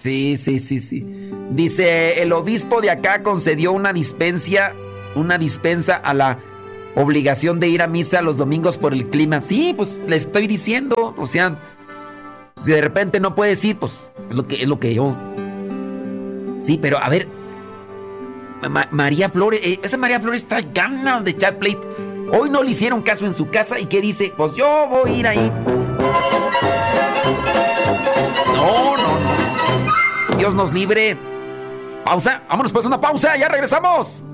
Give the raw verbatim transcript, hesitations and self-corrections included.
Sí, sí, sí, sí. Dice, el obispo de acá concedió una dispensa, una dispensa a la obligación de ir a misa los domingos por el clima. Sí, pues le estoy diciendo, o sea, si de repente no puedes ir, pues es lo que, es lo que yo. Sí, pero a ver, Ma- María Flores, eh, esa María Flores está ganas de echar pleito. Hoy no le hicieron caso en su casa y ¿qué dice? Pues yo voy a ir ahí. No, no, no. Dios nos libre. Pausa, vámonos pues a una pausa, ya regresamos.